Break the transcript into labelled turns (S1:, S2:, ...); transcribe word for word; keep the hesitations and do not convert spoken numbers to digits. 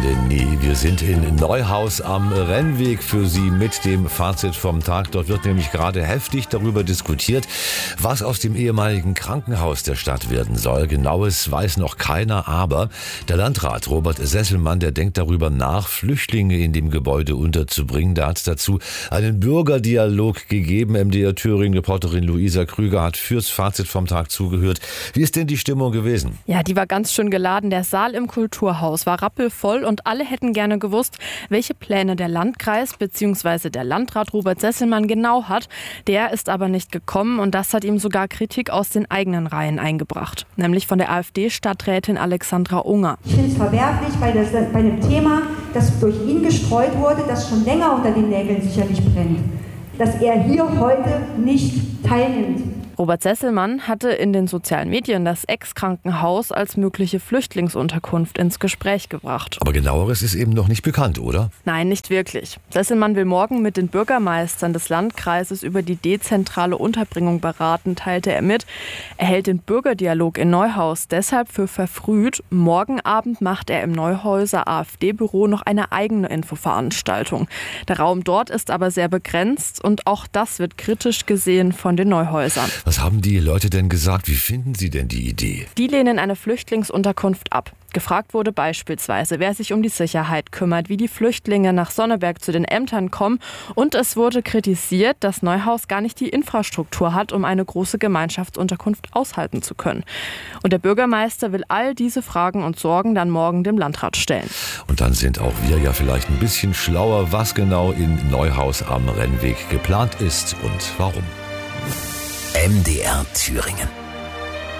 S1: Eleni. Wir sind in Neuhaus am Rennweg für Sie mit dem Fazit vom Tag. Dort wird nämlich gerade heftig darüber diskutiert, was aus dem ehemaligen Krankenhaus der Stadt werden soll. Genaues weiß noch keiner, aber der Landrat Robert Sesselmann, der denkt darüber nach, Flüchtlinge in dem Gebäude unterzubringen. Da hat es dazu einen Bürgerdialog gegeben. M D R Thüringen-Reporterin Luisa Krüger hat fürs Fazit vom Tag zugehört. Wie ist denn die Stimmung gewesen?
S2: Ja, die war ganz schön geladen. Der Saal im Kulturhaus war rappelvoll und alle hätten gerne gewusst, welche Pläne der Landkreis bzw. der Landrat Robert Sesselmann genau hat. Der ist aber nicht gekommen und das hat ihm sogar Kritik aus den eigenen Reihen eingebracht. Nämlich von der AfD-Stadträtin Alexandra Unger.
S3: Ich finde es verwerflich bei, das, bei einem Thema, das durch ihn gestreut wurde, das schon länger unter den Nägeln sicherlich brennt, dass er hier heute nicht teilnimmt.
S2: Robert Sesselmann hatte in den sozialen Medien das Ex-Krankenhaus als mögliche Flüchtlingsunterkunft ins Gespräch gebracht.
S1: Aber genaueres ist eben noch nicht bekannt, oder?
S2: Nein, nicht wirklich. Sesselmann will morgen mit den Bürgermeistern des Landkreises über die dezentrale Unterbringung beraten, teilte er mit. Er hält den Bürgerdialog in Neuhaus deshalb für verfrüht. Morgen Abend macht er im Neuhäuser AfD-Büro noch eine eigene Infoveranstaltung. Der Raum dort ist aber sehr begrenzt und auch das wird kritisch gesehen von den Neuhäusern.
S1: Was haben die Leute denn gesagt? Wie finden sie denn die Idee?
S2: Die lehnen eine Flüchtlingsunterkunft ab. Gefragt wurde beispielsweise, wer sich um die Sicherheit kümmert, wie die Flüchtlinge nach Sonneberg zu den Ämtern kommen. Und es wurde kritisiert, dass Neuhaus gar nicht die Infrastruktur hat, um eine große Gemeinschaftsunterkunft aushalten zu können. Und der Bürgermeister will all diese Fragen und Sorgen dann morgen dem Landrat stellen.
S1: Und dann sind auch wir ja vielleicht ein bisschen schlauer, was genau in Neuhaus am Rennweg geplant ist und warum.
S4: M D R Thüringen.